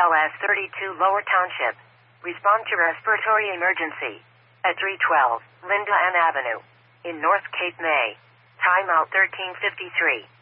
BLS 32 Lower Township. Respond to respiratory emergency. At 312 Linda Ann Avenue. In North Cape May. Timeout 1353.